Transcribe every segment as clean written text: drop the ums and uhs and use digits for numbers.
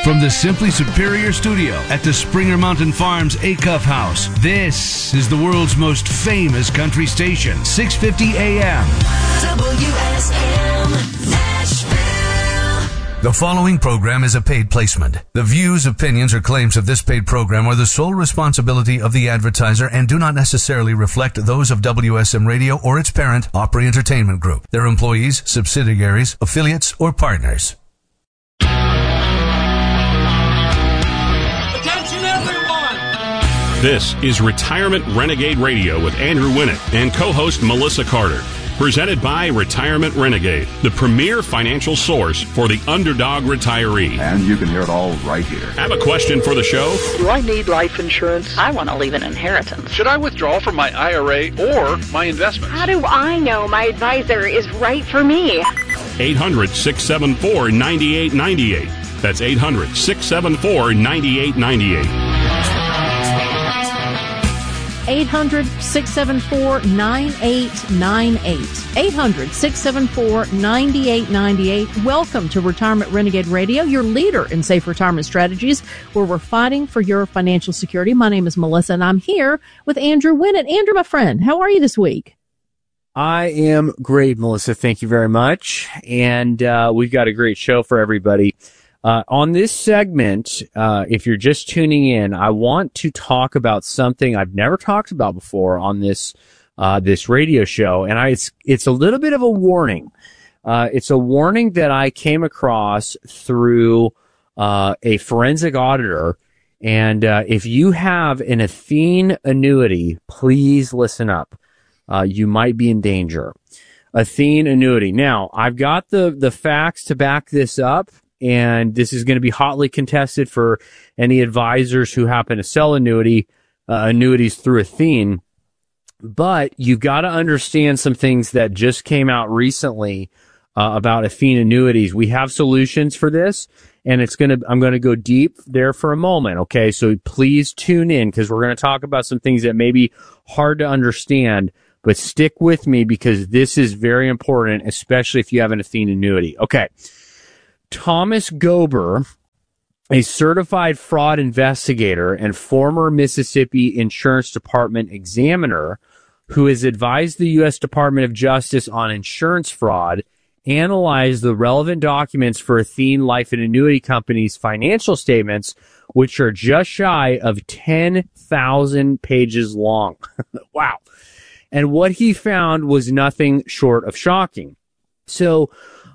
From the Simply Superior studio at the Springer Mountain Farms Acuff House, this is the world's most famous country station, 650 AM. WSM Nashville. The following program is a paid placement. The views, opinions, or claims of this paid program are the sole responsibility of the advertiser and do not necessarily reflect those of WSM Radio or its parent, Opry Entertainment Group, their employees, subsidiaries, affiliates, or partners. This is Retirement Renegade Radio with Andrew Winnett and co-host Melissa Carter. Presented by Retirement Renegade, the premier financial source for the underdog retiree. And you can hear it all right here. Have a question for the show? Do I need life insurance? I want to leave an inheritance. Should I withdraw from my IRA or my investments? How do I know my advisor is right for me? 800-674-9898. That's 800-674-9898. 800-674-9898. 800-674-9898. Welcome to Retirement Renegade Radio, your leader in safe retirement strategies, where we're fighting for your financial security. My name is Melissa, and I'm here with Andrew Winnett. Andrew, my friend, how are you this week? I am great, Melissa. Thank you very much. And we've got a great show for everybody. On this segment, if you're just tuning in, I want to talk about something I've never talked about before on this radio show, and it's a little bit of a warning. It's a warning that I came across through a forensic auditor, and if you have an Athene annuity, please listen up. You might be in danger. Athene annuity. Now, I've got the facts to back this up. And this is going to be hotly contested for any advisors who happen to sell annuities through Athene. But you've got to understand some things that just came out recently about Athene annuities. We have solutions for this, and I'm going to go deep there for a moment. Okay, so please tune in because we're going to talk about some things that may be hard to understand. But stick with me because this is very important, especially if you have an Athene annuity. Okay. Thomas Gober, a certified fraud investigator and former Mississippi Insurance Department examiner who has advised the U.S. Department of Justice on insurance fraud, analyzed the relevant documents for Athene Life and Annuity Company's financial statements, which are just shy of 10,000 pages long. Wow. And what he found was nothing short of shocking. So,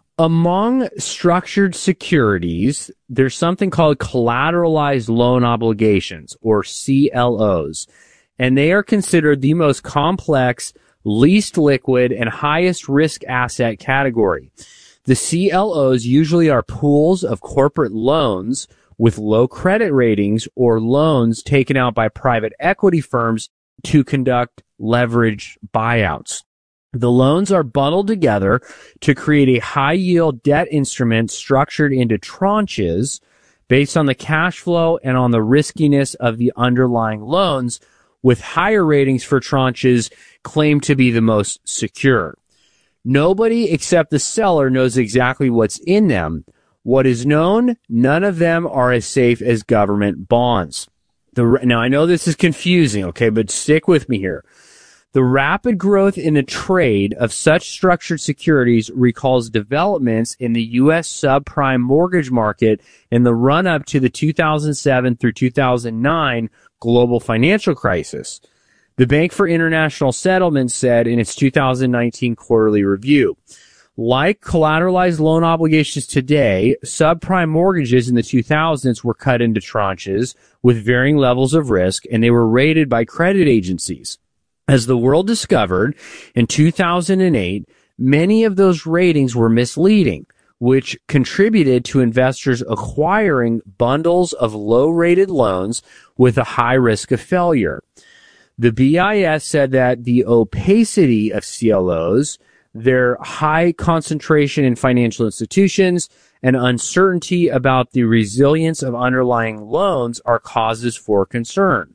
among structured securities, there's something called collateralized loan obligations, or CLOs, and they are considered the most complex, least liquid, and highest risk asset category. The CLOs usually are pools of corporate loans with low credit ratings or loans taken out by private equity firms to conduct leveraged buyouts. The loans are bundled together to create a high-yield debt instrument structured into tranches based on the cash flow and on the riskiness of the underlying loans, with higher ratings for tranches claimed to be the most secure. Nobody except the seller knows exactly what's in them. What is known, none of them are as safe as government bonds. Now, I know this is confusing, okay, but stick with me here. The rapid growth in the trade of such structured securities recalls developments in the U.S. subprime mortgage market in the run-up to the 2007 through 2009 global financial crisis. The Bank for International Settlements said in its 2019 quarterly review, like collateralized loan obligations today, subprime mortgages in the 2000s were cut into tranches with varying levels of risk, and they were rated by credit agencies. As the world discovered in 2008, many of those ratings were misleading, which contributed to investors acquiring bundles of low-rated loans with a high risk of failure. The BIS said that the opacity of CLOs, their high concentration in financial institutions, and uncertainty about the resilience of underlying loans are causes for concern.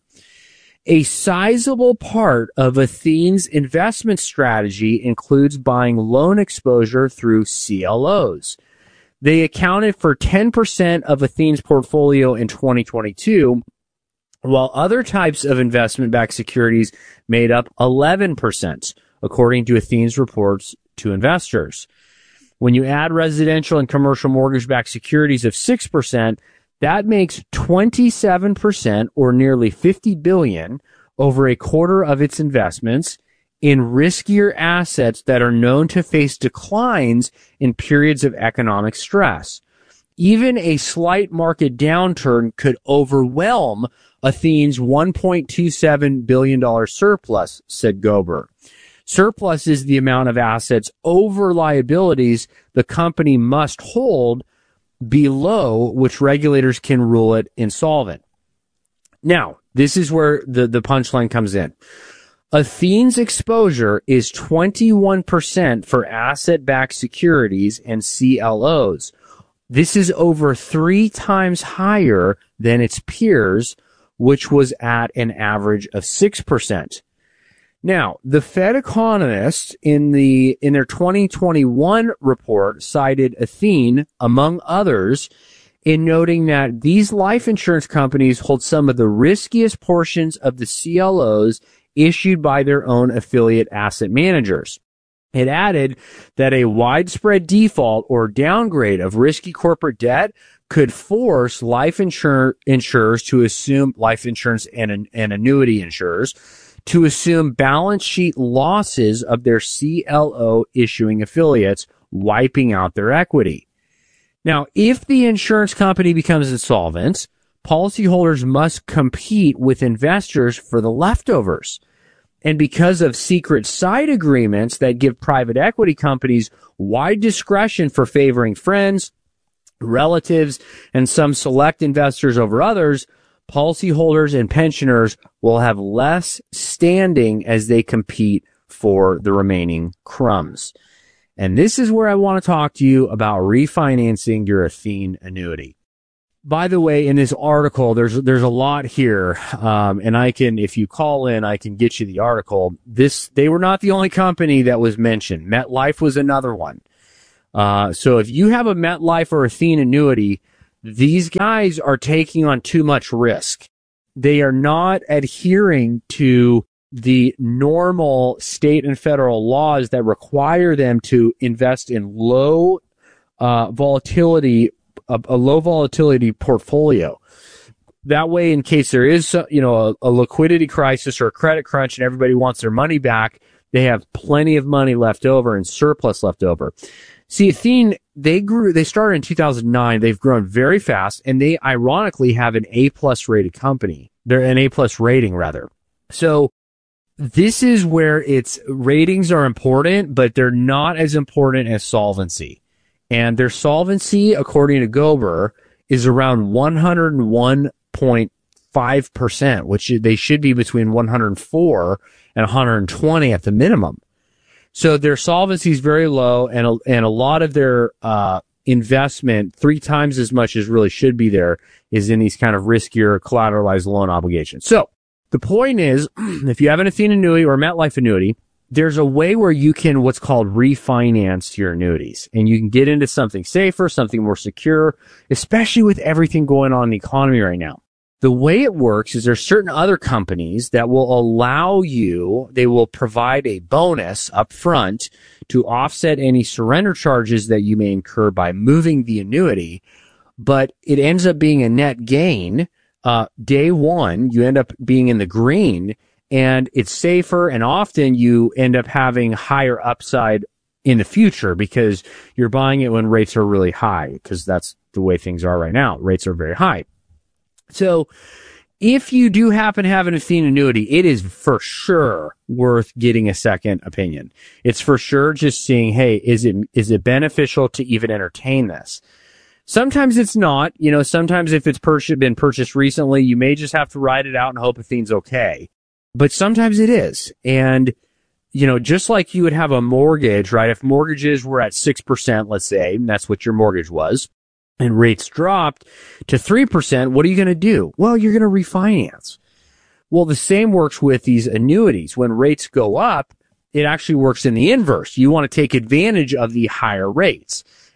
A sizable part of Athene's investment strategy includes buying loan exposure through CLOs. They accounted for 10% of Athene's portfolio in 2022, while other types of investment-backed securities made up 11%, according to Athene's reports to investors. When you add residential and commercial mortgage-backed securities of 6%, that makes 27%, or nearly $50 billion, over a quarter of its investments in riskier assets that are known to face declines in periods of economic stress. Even a slight market downturn could overwhelm Athene's $1.27 billion surplus, said Gober. Surplus is the amount of assets over liabilities the company must hold, below which regulators can rule it insolvent. Now, this is where the punchline comes in. Athene's exposure is 21% for asset-backed securities and CLOs. This is over 3 times higher than its peers, which was at an average of 6%. Now, the Fed economists in their 2021 report cited Athene, among others, in noting that these life insurance companies hold some of the riskiest portions of the CLOs issued by their own affiliate asset managers. It added that a widespread default or downgrade of risky corporate debt could force life insurers to assume life insurance and annuity insurers to assume balance sheet losses of their CLO issuing affiliates, wiping out their equity. Now, if the insurance company becomes insolvent, policyholders must compete with investors for the leftovers. And because of secret side agreements that give private equity companies wide discretion for favoring friends, relatives, and some select investors over others, policyholders and pensioners will have less standing as they compete for the remaining crumbs. And this is where I want to talk to you about refinancing your Athene annuity. By the way, in this article, there's a lot here, and I can, if you call in, I can get you the article. They were not the only company that was mentioned. MetLife was another one. So if you have a MetLife or Athene annuity, these guys are taking on too much risk. They are not adhering to the normal state and federal laws that require them to invest in low volatility portfolio. That way, in case there is, a liquidity crisis or a credit crunch and everybody wants their money back, they have plenty of money left over and surplus left over. See, Athene, they started in 2009. They've grown very fast, and they ironically have an A+ rated company. They're an A+ rating, rather. So this is where its ratings are important, but they're not as important as solvency. And their solvency, according to Gober, is around 101.5%, which they should be between 104 and 120 at the minimum. So their solvency is very low, and a lot of their investment, 3 times as much as really should be there, is in these kind of riskier collateralized loan obligations. So the point is, if you have an Athene annuity or a MetLife annuity, there's a way where you can what's called refinance your annuities, and you can get into something safer, something more secure, especially with everything going on in the economy right now. The way it works is there's certain other companies that will allow you, they will provide a bonus up front to offset any surrender charges that you may incur by moving the annuity, but it ends up being a net gain. Day one, you end up being in the green, and it's safer, and often you end up having higher upside in the future because you're buying it when rates are really high, because that's the way things are right now. Rates are very high. So if you do happen to have an Athene annuity, it is for sure worth getting a second opinion. It's for sure just seeing, hey, is it beneficial to even entertain this? Sometimes it's not. Sometimes if it's been purchased recently, you may just have to ride it out and hope Athene's okay. But sometimes it is. And, just like you would have a mortgage, right? If mortgages were at 6%, let's say, and that's what your mortgage was, and rates dropped to 3%, what are you going to do? Well, you're going to refinance. Well, the same works with these annuities. When rates go up, it actually works in the inverse. You want to take advantage of the higher rates.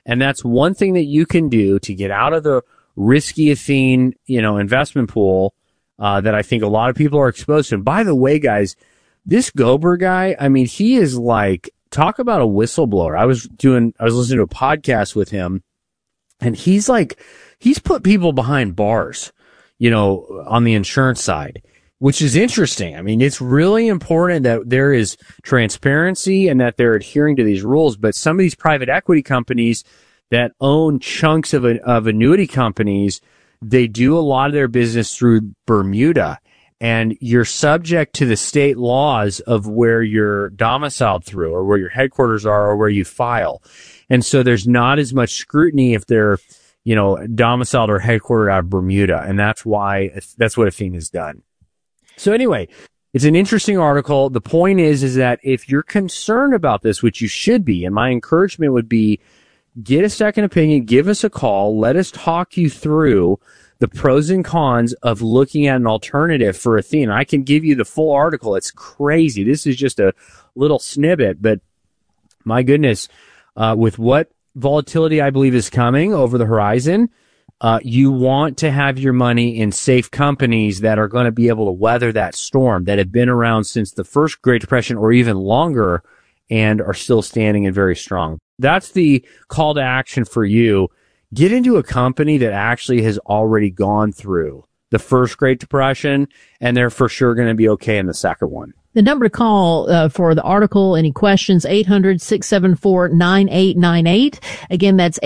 And that's one thing that you can do to get out of the risky Athene, investment pool, that I think a lot of people are exposed to. And by the way, guys, this Gober guy, I mean, he is like, talk about a whistleblower. I was listening to a podcast with him, and he's put people behind bars, on the insurance side, which is interesting. I mean, it's really important that there is transparency and that they're adhering to these rules. But some of these private equity companies that own chunks of annuity companies, they do a lot of their business through Bermuda, and you're subject to the state laws of where you're domiciled through, or where your headquarters are, or where you file. And so there's not as much scrutiny if they're, domiciled or headquartered out of Bermuda. And that's what Athene has done. So anyway, it's an interesting article. The point is that if you're concerned about this, which you should be, and my encouragement would be, get a second opinion, give us a call, let us talk you through the pros and cons of looking at an alternative for Athene. I can give you the full article. It's crazy. This is just a little snippet, but my goodness, with what volatility I believe is coming over the horizon, you want to have your money in safe companies that are going to be able to weather that storm, that have been around since the first Great Depression or even longer and are still standing and very strong. That's the call to action for you. Get into a company that actually has already gone through the first Great Depression, and they're for sure going to be okay in the second one. The number to call for the article, any questions, 800-674-9898. Again, that's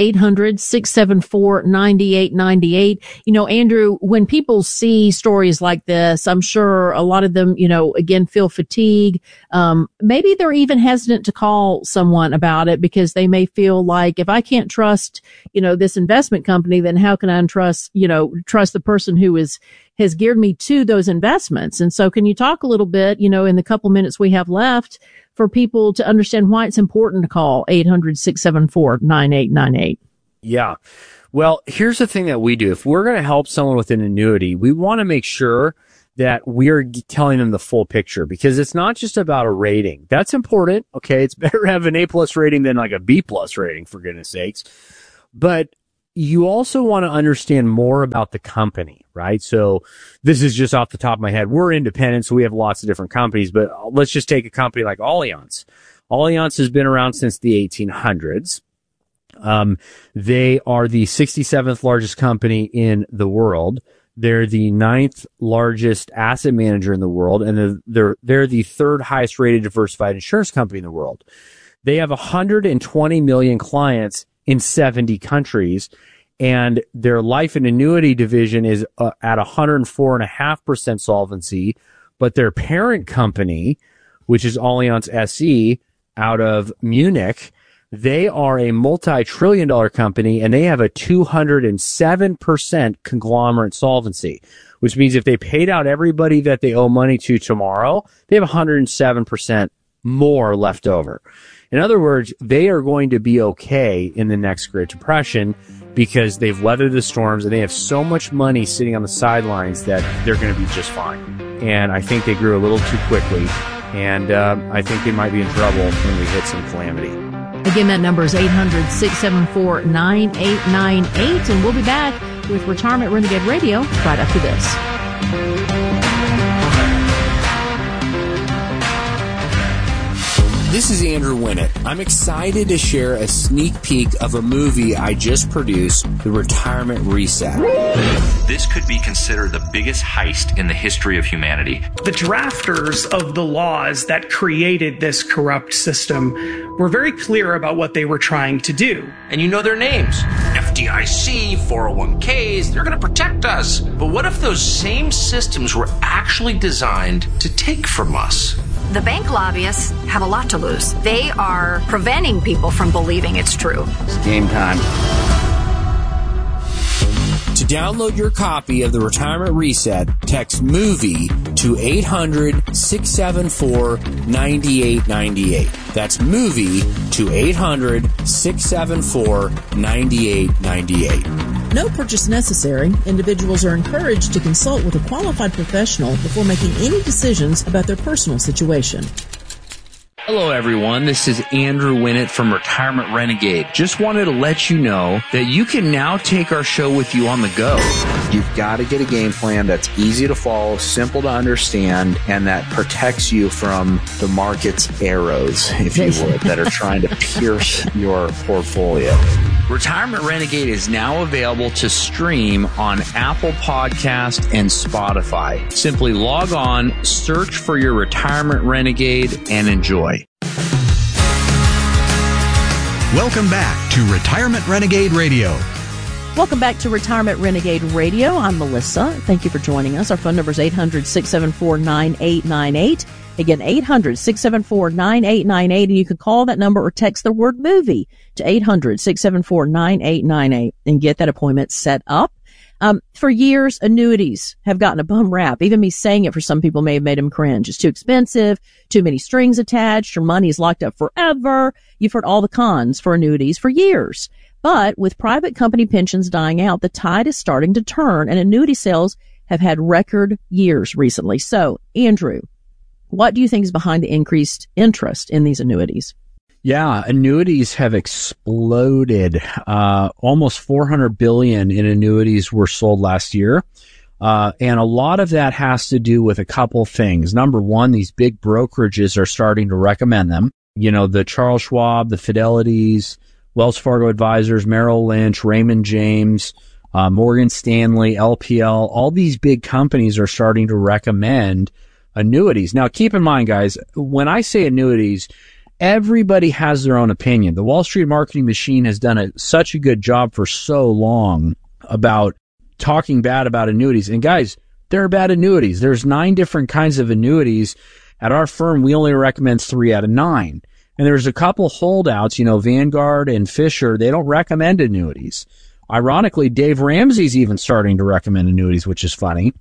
800-674-9898. Andrew, when people see stories like this, I'm sure a lot of them, again, feel fatigue. Maybe they're even hesitant to call someone about it because they may feel like, if I can't trust, this investment company, then how can I trust the person who has geared me to those investments? And so can you talk a little bit, in the couple minutes we have left, for people to understand why it's important to call 800-674-9898? Yeah. Well, here's the thing that we do. If we're going to help someone with an annuity, we want to make sure that we're telling them the full picture, because it's not just about a rating. That's important. Okay. It's better to have an A+ rating than like a B+ rating, for goodness sakes. But you also want to understand more about the company, right? So this is just off the top of my head. We're independent, so we have lots of different companies, but let's just take a company like Allianz. Allianz has been around since the 1800s. They are the 67th largest company in the world. They're the 9th largest asset manager in the world, and they're the third highest rated diversified insurance company in the world. They have 120 million clients in 70 countries, and their life and annuity division is at 104.5% solvency, but their parent company, which is Allianz SE out of Munich, they are a multi-trillion-dollar company, and they have a 207% conglomerate solvency, which means if they paid out everybody that they owe money to tomorrow, they have 107% more left over. In other words, they are going to be okay in the next Great Depression because they've weathered the storms and they have so much money sitting on the sidelines that they're going to be just fine. And I think they grew a little too quickly, and I think they might be in trouble when we hit some calamity. Again, that number is 800-674-9898, and we'll be back with Retirement Renegade Radio right after this. This is Andrew Winnett. I'm excited to share a sneak peek of a movie I just produced, The Retirement Reset. This could be considered the biggest heist in the history of humanity. The drafters of the laws that created this corrupt system were very clear about what they were trying to do. And you know their names. FDIC, 401ks, they're going to protect us. But what if those same systems were actually designed to take from us? The bank lobbyists have a lot to lose. They are preventing people from believing it's true. It's game time. To download your copy of The Retirement Reset, text MOVIE to 800-674-9898. That's MOVIE to 800-674-9898. No purchase necessary. Individuals are encouraged to consult with a qualified professional before making any decisions about their personal situation. Hello, everyone. This is Andrew Winnett from Retirement Renegade. Just wanted to let you know that you can now take our show with you on the go. You've got to get a game plan that's easy to follow, simple to understand, and that protects you from the market's arrows, if you would, that are trying to pierce your portfolio. Retirement Renegade is now available to stream on Apple Podcast and Spotify. Simply log on, search for your Retirement Renegade, and enjoy. Welcome back to Retirement Renegade Radio. Welcome back to Retirement Renegade Radio. I'm Melissa. Thank you for joining us. Our phone number is 800-674-9898. Again, 800-674-9898. And you can call that number or text the word movie to 800-674-9898 and get that appointment set up. For years, annuities have gotten a bum rap. Even me saying it for some people may have made them cringe. It's too expensive, too many strings attached, your money is locked up forever. You've heard all the cons for annuities for years. But with private company pensions dying out, the tide is starting to turn, and annuity sales have had record years recently. So, Andrew, what do you think is behind the increased interest in these annuities? Yeah, annuities have exploded. Almost $400 billion in annuities were sold last year. And a lot of that has to do with a couple things. Number one, these big brokerages are starting to recommend them. You know, the Charles Schwab, the Fidelities, Wells Fargo Advisors, Merrill Lynch, Raymond James, Morgan Stanley, LPL, all these big companies are starting to recommend annuities. Now, keep in mind, guys, when I say annuities, everybody has their own opinion. The Wall Street marketing machine has done such a good job for so long about talking bad about annuities. And guys, there are bad annuities. There's 9 different kinds of annuities. At our firm, we only recommend 3 out of 9. And there's a couple holdouts, you know, Vanguard and Fisher, they don't recommend annuities. Ironically, Dave Ramsey's even starting to recommend annuities, which is funny.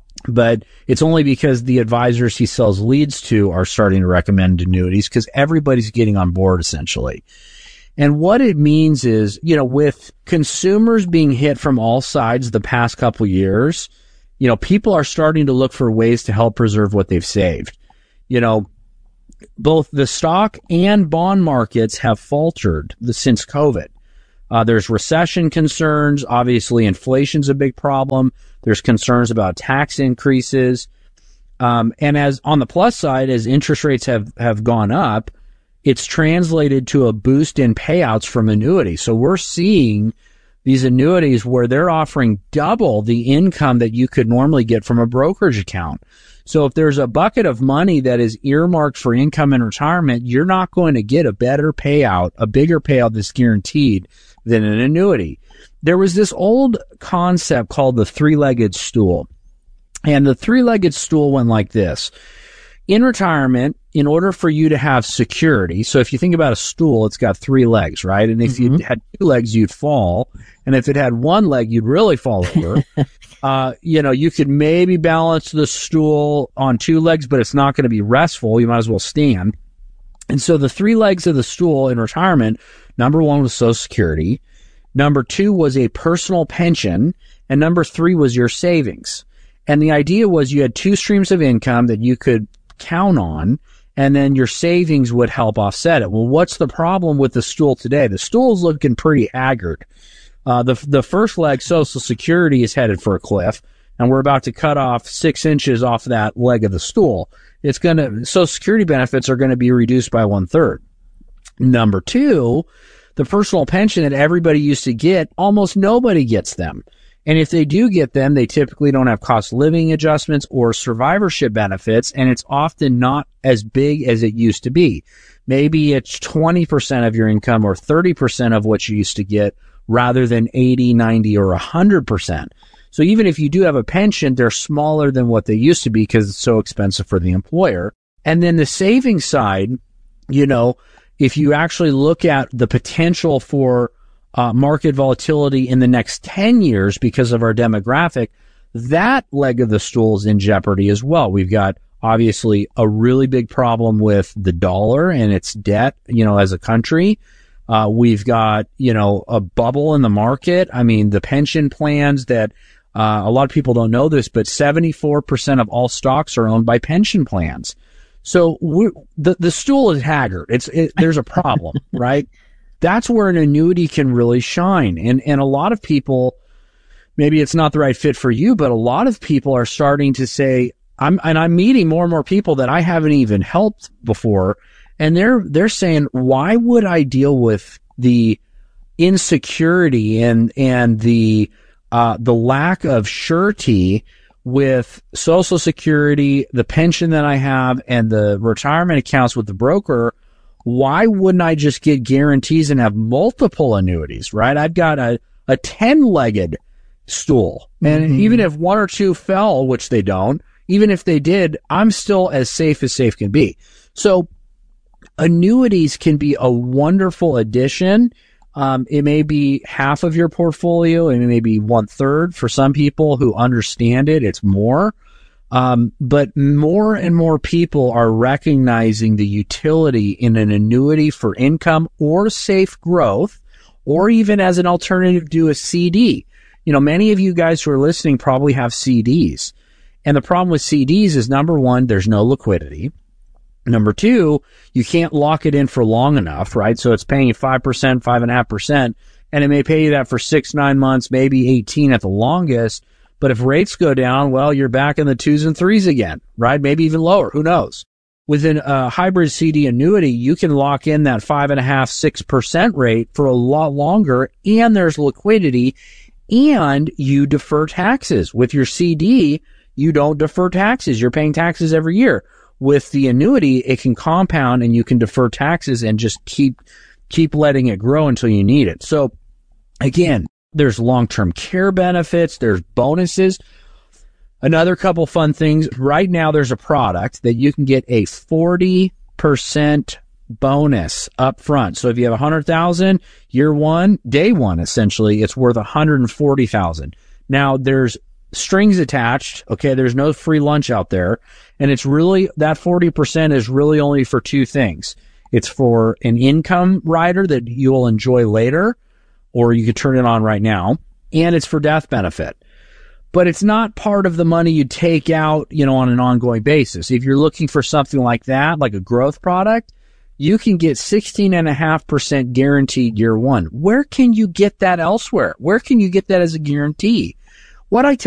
But it's only because the advisors he sells leads to are starting to recommend annuities because everybody's getting on board, essentially. And what it means is, you know, with consumers being hit from all sides the past couple years, you know, people are starting to look for ways to help preserve what they've saved. You know, both the stock and bond markets have faltered since COVID. There's recession concerns. Obviously, inflation's a big problem. There's concerns about tax increases. And as on the plus side, as interest rates have gone up, it's translated to a boost in payouts from annuities. So we're seeing these annuities where they're offering double the income that you could normally get from a brokerage account. So if there's a bucket of money that is earmarked for income and retirement, you're not going to get a better payout, a bigger payout that's guaranteed than an annuity. There was this old concept called the three-legged stool. And the three-legged stool went like this. In retirement, in order for you to have security, so if you think about a stool, it's got 3 legs, right? And if you had 2 legs, you'd fall. And if it had 1 leg, you'd really fall over. You know, you could maybe balance the stool on 2 legs, but it's not going to be restful. You might as well stand. And so the 3 legs of the stool in retirement, number 1 was Social Security. Number 2 was a personal pension. And number 3 was your savings. And the idea was you had 2 streams of income that you could count on, and then your savings would help offset it. Well, what's the problem with the stool today? The stool is looking pretty haggard. The first leg, Social Security, is headed for a cliff, and we're about to cut off 6 inches off that leg of the stool. Social Security benefits are going to be reduced by 1/3. Number 2, the personal pension that everybody used to get, almost nobody gets them. And if they do get them, they typically don't have cost of living adjustments or survivorship benefits, and it's often not as big as it used to be. Maybe it's 20% of your income or 30% of what you used to get rather than 80, 90, or 100%. So even if you do have a pension, they're smaller than what they used to be because it's so expensive for the employer. And then the savings side, you know, if you actually look at the potential for market volatility in the next 10 years because of our demographic, that leg of the stool is in jeopardy as well. We've got obviously a really big problem with the dollar and its debt, you know, as a country. We've got, you know, a bubble in the market. I mean, the pension plans that a lot of people don't know this, but 74% of all stocks are owned by pension plans. So the stool is haggard. There's a problem, right? That's where an annuity can really shine. And a lot of people, maybe it's not the right fit for you, but a lot of people are starting to say, I'm meeting more and more people that I haven't even helped before. And they're saying, why would I deal with the insecurity and the lack of surety with Social Security, the pension that I have, and the retirement accounts with the broker? Why wouldn't I just get guarantees and have multiple annuities, right? I've got a 10-legged stool. And even if one or two fell, which they don't, even if they did, I'm still as safe can be. So annuities can be a wonderful addition. It may be half of your portfolio, and it may be 1/3. For some people who understand it, it's more. But more and more people are recognizing the utility in an annuity for income or safe growth, or even as an alternative to a CD. You know, many of you guys who are listening probably have CDs. And the problem with CDs is, number one, there's no liquidity. Number two, you can't lock it in for long enough, right? So it's paying you 5%, 5.5%, and it may pay you that for 6-9 months, maybe 18 at the longest. But if rates go down, well, you're back in the 2s and 3s again, right? Maybe even lower. Who knows? Within a hybrid CD annuity, you can lock in that 5.5%, 6% rate for a lot longer, and there's liquidity, and you defer taxes. With your CD, you don't defer taxes. You're paying taxes every year. With the annuity, it can compound and you can defer taxes and just keep letting it grow until you need it. So again, there's long-term care benefits, there's bonuses. Another couple fun things. Right now, there's a product that you can get a 40% bonus up front. So if you have $100,000, year one, day one, essentially, it's worth $140,000. Now there's strings attached. Okay. There's no free lunch out there. And it's really, that 40% is really only for two things. It's for an income rider that you'll enjoy later, or you could turn it on right now. And it's for death benefit. But it's not part of the money you take out, you know, on an ongoing basis. If you're looking for something like that, like a growth product, you can get 16.5% guaranteed year one. Where can you get that elsewhere? Where can you get that as a guarantee? What I